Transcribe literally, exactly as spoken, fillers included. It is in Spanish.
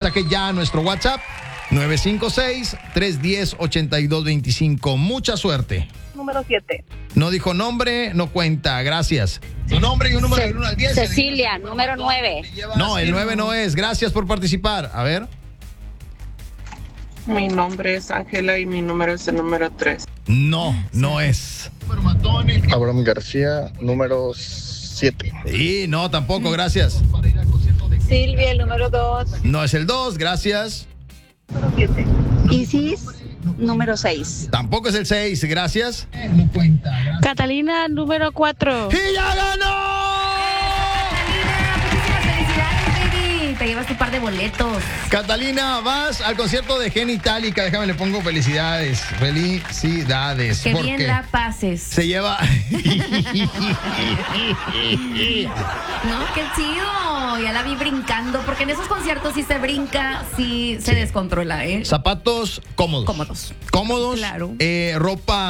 mensaje ya a nuestro WhatsApp nueve cinco seis, tres uno cero, ocho dos dos cinco. Mucha suerte. Número siete. No dijo nombre, no cuenta. Gracias. Su nombre y un número Ce- del uno al diez. Cecilia, número nueve. No, el nueve no es. Gracias por participar. A ver. Mi nombre es Ángela y mi número es el número tres. No, no es. Abraham García, número siete. Y no, tampoco. Gracias. Silvia, el número dos. No es el dos. Gracias. Número siete. Isis, número seis. Tampoco es el seis. Gracias. Catalina, número cuatro. ¡Y ya ganó! Muchísimas felicidades, baby. Te llevas tu par de boletos. Catalina, vas al concierto de Genitalica. Déjame, le pongo felicidades. Felicidades. Que ¿Por bien qué? la pases. Se lleva. No, qué chido. Ya la vi brincando, porque en esos conciertos si se brinca, sí se Sí. descontrola, ¿eh? Zapatos cómodos. Cómodos. Cómodos. Claro. Eh, ropa